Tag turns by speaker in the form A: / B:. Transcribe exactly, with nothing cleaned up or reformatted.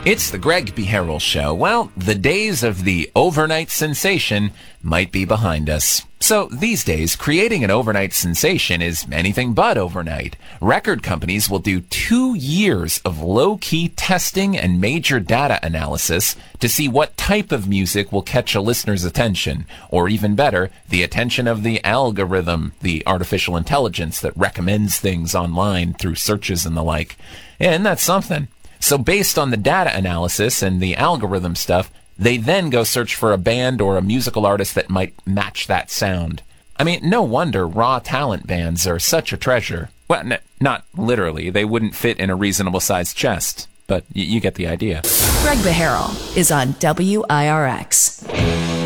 A: It's the Greg Beharrell Show. Well, the days of the overnight sensation might be behind us. So these days, creating an overnight sensation is anything but overnight. Record companies will do two years of low-key testing and major data analysis to see what type of music will catch a listener's attention, or even better, the attention of the algorithm, the artificial intelligence that recommends things online through searches and the like. And that's something. So based on the data analysis and the algorithm stuff, they then go search for a band or a musical artist that might match that sound. I mean, no wonder raw talent bands are such a treasure. Well, n- not literally. They wouldn't fit in a reasonable sized chest. But y- you get the idea.
B: Greg Beharrell is on W I R X.